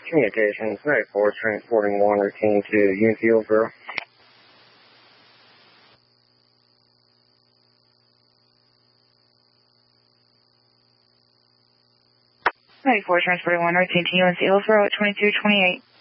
Communications, 94, transporting 1 routine to UNC Hillsboro. 94, transporting 1 routine to UNC Hillsboro at 2228.